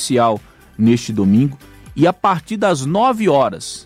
especial neste domingo. E a partir das 9 horas,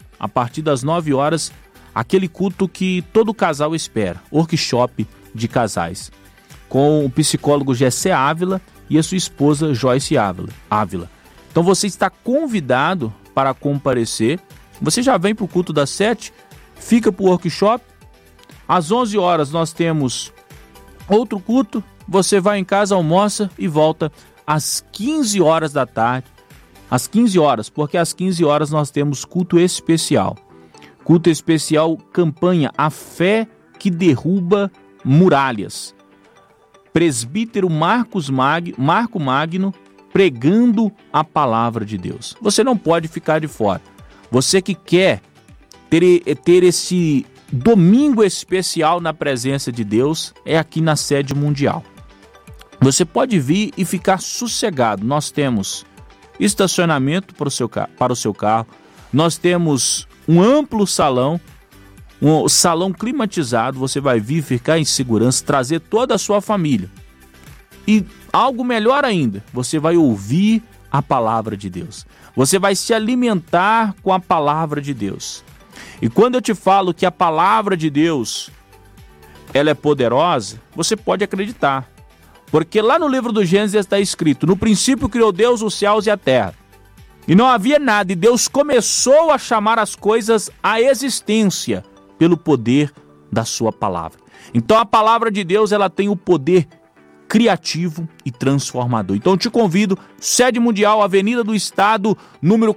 aquele culto que todo casal espera, workshop de casais, com o psicólogo Gessé Ávila e a sua esposa Joyce Ávila. Então você está convidado para comparecer. Você já vem para o culto das 7, fica para o workshop. Às 11 horas nós temos outro culto. Você vai em casa, almoça e volta às 15 horas da tarde. Às 15 horas, porque às 15 horas nós temos culto especial. Culto especial, campanha A Fé que Derruba Muralhas. Presbítero Marco Magno pregando a palavra de Deus. Você não pode ficar de fora. Você que quer ter esse domingo especial na presença de Deus, é aqui na sede mundial. Você pode vir e ficar sossegado. Nós temos estacionamento para o seu carro. Nós temos um amplo salão, um salão climatizado. Você vai vir ficar em segurança, trazer toda a sua família. E algo melhor ainda, você vai ouvir a palavra de Deus. Você vai se alimentar com a palavra de Deus. E quando eu te falo que a palavra de Deus, ela é poderosa, você pode acreditar. Porque lá no livro do Gênesis está escrito: no princípio criou Deus os céus e a terra. E não havia nada, e Deus começou a chamar as coisas à existência pelo poder da sua palavra. Então a palavra de Deus, ela tem o poder criativo e transformador. Então eu te convido, sede mundial, Avenida do Estado, número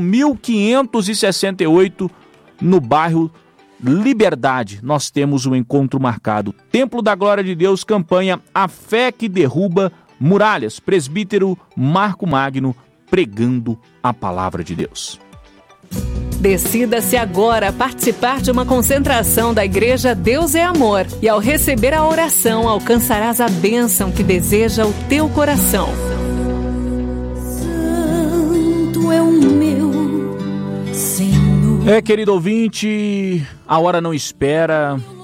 4568, no bairro Liberdade. Nós temos um encontro marcado. Templo da Glória de Deus, campanha A Fé que Derruba Muralhas. Presbítero Marco Magno pregando a palavra de Deus. Decida-se agora a participar de uma concentração da Igreja Deus é Amor. E ao receber a oração, alcançarás a bênção que deseja o teu coração. Santo é o meu Senhor. Querido ouvinte, a hora não espera